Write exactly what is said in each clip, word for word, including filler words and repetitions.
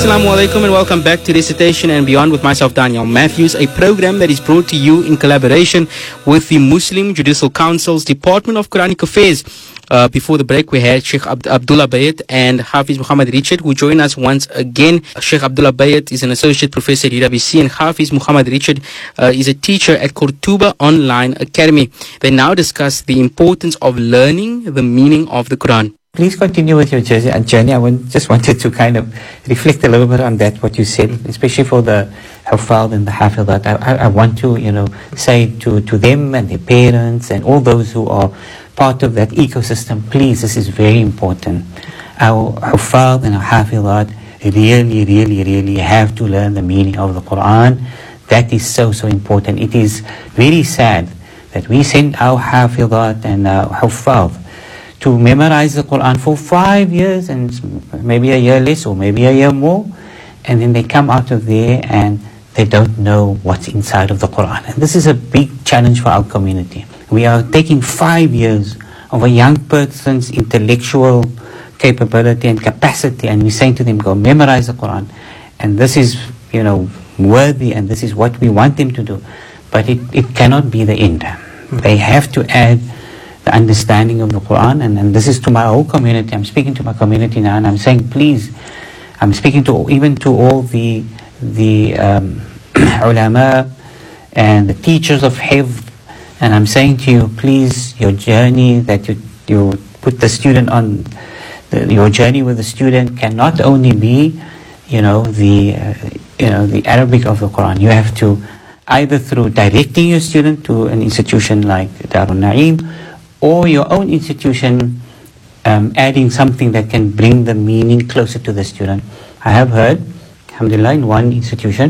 Assalamu alaikum and welcome back to Recitation and Beyond with myself, Daniel Matthews, a program that is brought to you in collaboration with the Muslim Judicial Council's Department of Quranic Affairs. Uh, before the break, we had Sheikh Abd- Abdullah Bayat and Hafiz Muhammad Richard, who join us once again. Sheikh Abdullah Bayat is an associate professor at U W C, and Hafiz Muhammad Richard uh, is a teacher at Qurtuba Online Academy. They now discuss the importance of learning the meaning of the Quran. Please continue with your journey. I want, just wanted to kind of reflect a little bit on that, what you said, especially for the Hufad and the Hafizat. I, I, I want to, you know, say to, to them and their parents and all those who are part of that ecosystem, please, this is very important. Our Hufad and our Hafizat really, really, really have to learn the meaning of the Quran. That is so, so important. It is very sad that we send our Hafizat and our Hufad to memorize the Quran for five years and maybe a year less or maybe a year more, and then they come out of there and they don't know what's inside of the Quran. And this is a big challenge for our community. We are taking five years of a young person's intellectual capability and capacity, and we're saying to them, go memorize the Quran. And this is, you know, worthy, and this is what we want them to do. But it, it cannot be the end. They have to add the understanding of the Quran, and, and this is to my whole community. I'm speaking to my community now, and I'm saying, please, I'm speaking to even to all the the um, ulama and the teachers of hifz, and I'm saying to you, please, your journey that you you put the student on, the, your journey with the student cannot only be, you know, the uh, you know the Arabic of the Quran. You have to either through directing your student to an institution like Darul Naeem, or your own institution um, adding something that can bring the meaning closer to the student. I have heard, alhamdulillah, in one institution,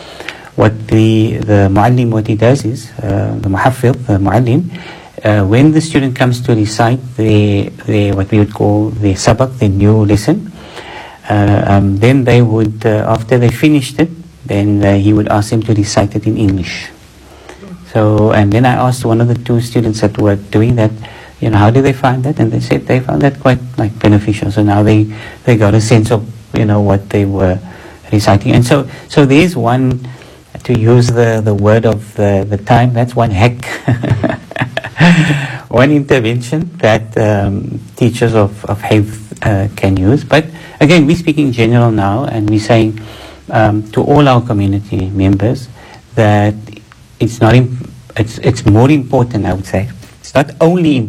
what the the muallim, what he does is, uh, the muhaffid, the muallim, uh, when the student comes to recite the, the what we would call the sabak, the new lesson, uh, um, then they would, uh, after they finished it, then uh, he would ask them to recite it in English. So, and then I asked one of the two students that were doing that, you know, how did they find that? And they said they found that quite like beneficial. So now they, they got a sense of, you know, what they were reciting. And so, so there's one, to use the, the word of the, the time, that's one hack, one intervention that um, teachers of, of hifz uh, can use. But again, we're speaking general now, and we're saying um, to all our community members that it's not. Imp- it's it's more important, I would say. It's not only